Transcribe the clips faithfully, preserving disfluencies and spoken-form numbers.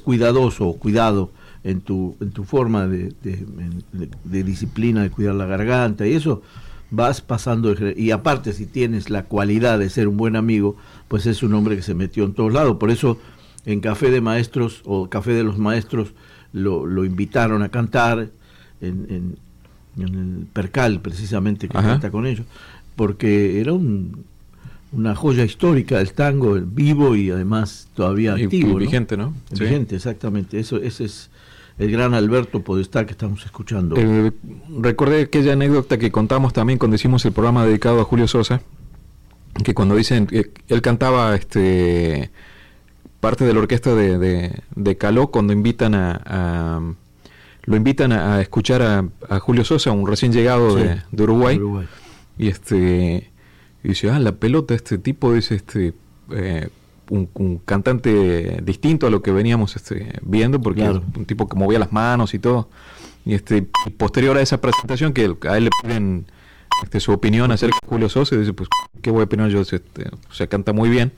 cuidadoso o cuidado en tu, en tu forma de, de, de, de disciplina, de cuidar la garganta y eso, vas pasando, y aparte si tienes la cualidad de ser un buen amigo, pues es un hombre que se metió en todos lados. Por eso en Café de Maestros o Café de los Maestros lo, lo invitaron a cantar en, en, en el Percal, precisamente, que Ajá. canta con ellos, porque era un, una joya histórica del tango, el vivo y además todavía y, activo, y ¿no? vigente, ¿no? Vigente, sí. Exactamente. Eso, ese es el gran Alberto Podestá que estamos escuchando. Eh, recordé aquella anécdota que contamos también cuando hicimos el programa dedicado a Julio Sosa, que cuando dicen que él cantaba este parte de la orquesta de, de, de Caló cuando invitan a, a lo invitan a, a escuchar a, a Julio Sosa, un recién llegado sí, de, de Uruguay, de Uruguay, y este y dice, ah, la pelota, este tipo dice este eh, Un, un cantante distinto a lo que veníamos este, viendo, porque claro. un tipo que movía las manos y todo. Y este y posterior a esa presentación, que a él le piden este, su opinión acerca de Julio Sosa, y dice, pues, ¿qué voy a opinar yo? Este, o sea, canta muy bien.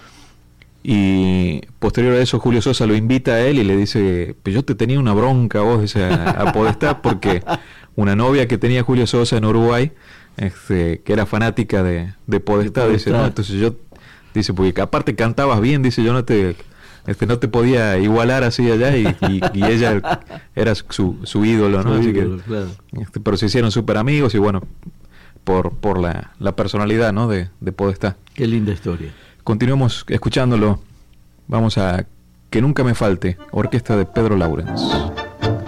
Y posterior a eso, Julio Sosa lo invita a él y le dice, pues yo te tenía una bronca vos, dice, a, a Podestá, porque una novia que tenía Julio Sosa en Uruguay, este, que era fanática de, de Podestá, dice, no, entonces yo dice, porque aparte cantabas bien, dice, yo no te este no te podía igualar así allá, y, y, y ella era su, su ídolo, ¿no? Su así ídolo, que, claro. este, pero se hicieron súper amigos y bueno, por, por la, la personalidad, ¿no? de, de Podestá. Qué linda historia. Continuemos escuchándolo. Vamos a Que Nunca Me Falte, orquesta de Pedro Lawrence.